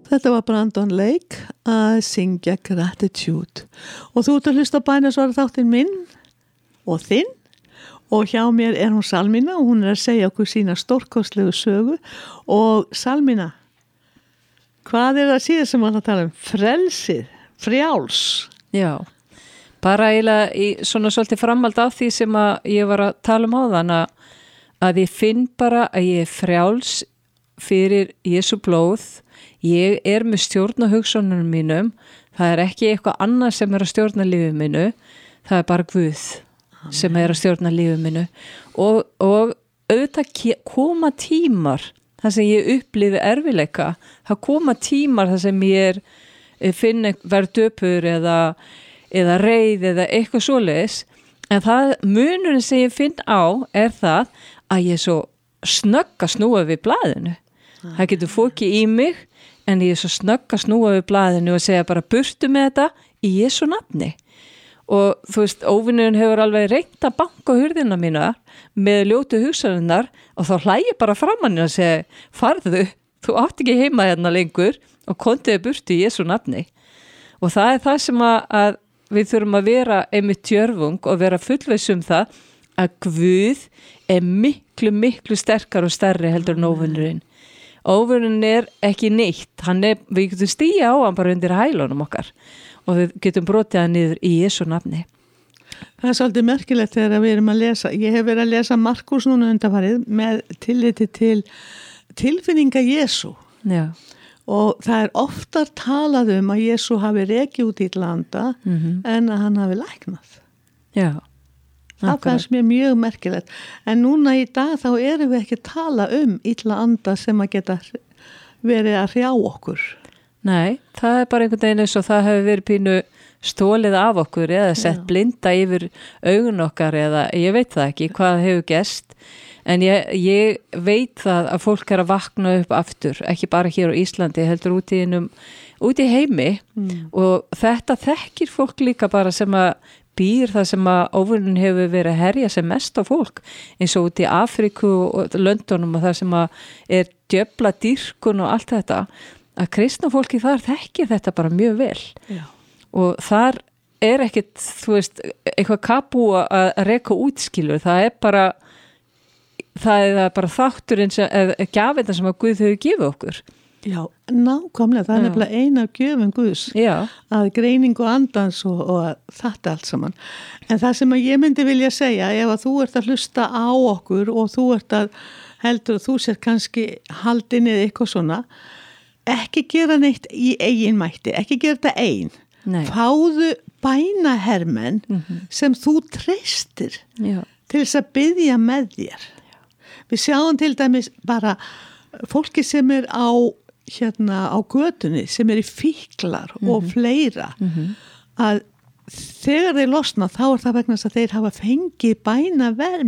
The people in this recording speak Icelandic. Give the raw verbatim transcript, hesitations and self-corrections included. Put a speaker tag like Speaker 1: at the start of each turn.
Speaker 1: Þetta var Brandon Lake að syngja Gratitude og þú ert að hlusta á bænasvara þáttinn minn og þinn og hjá mér er hún Salmína og hún er að segja okkur sína stórkostlegu sögu og Salmína, hvað er það síðan sem hann að tala um? Frelsið, frjáls.
Speaker 2: Já, bara eiginlega í svona svolítið framhald af því sem að ég var að tala um áðan að, að ég finn bara að ég er frjáls fyrir Jesú blóð. Ég er með stjórn á hugsunum mínum, það er ekki eitthvað annað sem er að stjórna lífið mínu, það er bara Guð Amen. Sem er að stjórna lífið mínu og, og auðvitað koma tímar þar sem ég upplifi erfileika, það koma tímar þar sem ég er finn verð döpur eða, eða reið eða eitthvað svoleiðis, en það munurinn sem ég finn á er það að ég er svo snögg að snúa við blaðinu, það getur fókið í mig en ég er svo snögg að snúa við blaðinu og segja bara burtu með þetta í Jesú nafni. Og þú veist, óvinnurinn hefur alveg reynt að banka hurðina mína með ljótu hugsanirnar og þá hlægi bara framan og segja, farðu, þú átt ekki heima hérna lengur og kontiði burtu í Jesú nafni. Og það er það sem að, að við þurfum að vera einmitt djörfung og vera fullviss um það að Guð er miklu, miklu sterkar og stærri heldur en óvinnurinn. Óvinnurinn er ekki neitt, hann er, við getum stíja á hann bara undir hælunum okkar og við getum brotið hann niður í Jesú nafni.
Speaker 1: Það er svolítið merkilegt þegar við erum að lesa. Ég hef verið að lesa Markús núna undanfarið með tilliti til tilfinninga Jesú.
Speaker 2: Já.
Speaker 1: Og það er oftar talað um að Jesú hafi rekið út í landa mm-hmm. en að hann hafi læknað.
Speaker 2: Já.
Speaker 1: Það fannst mér mjög merkilegt. En núna í dag þá erum við ekki að tala um illa anda sem að geta verið að hrjá okkur.
Speaker 2: Nei, það er bara einhvern veginn eins og það hefur verið pínu stólið af okkur eða sett Já. Blinda yfir augun okkar eða ég veit það ekki hvað hefur gerst. En ég, ég veit það að fólk er að vakna upp aftur, ekki bara hér á Íslandi, heldur út í, einum, út í heimi mm. og þetta þekkir fólk líka bara sem að býr það sem að óvinnin hefur verið að herja sem mest á fólk eins og út í Afríku og Löndunum og það sem að er djöfla dýrkun og allt þetta að kristna fólki þar þekkir þetta bara mjög vel
Speaker 1: Já.
Speaker 2: Og þar er ekkit, þú veist, eitthvað kabú að reka útskilur, það er bara það er bara þátturinn sem, eða gjafirnar sem að Guð hefur gefið okkur.
Speaker 1: Já, nákvæmlega, það er nefnilega eina gjöfum Guðs
Speaker 2: Já.
Speaker 1: Að greiningu andans og, og þetta allt saman. En það sem að ég myndi vilja segja, ef að þú ert að hlusta á okkur og þú ert að heldur að þú sér kannski haldinni eða eitthvað svona, ekki gera neitt í eigin mætti, ekki gera þetta ein.
Speaker 2: Nei.
Speaker 1: Fáðu bænahermenn
Speaker 2: mm-hmm. sem
Speaker 1: þú treystir
Speaker 2: Já.
Speaker 1: Til þess að biðja með þér. Já. Við sjáum til dæmis bara fólki sem er á hérna á götunni sem er í fíklar mm-hmm. og fleira
Speaker 2: mm-hmm.
Speaker 1: að þegar þeir losna þá er það vegna þess að þeir hafa fengið bænaverm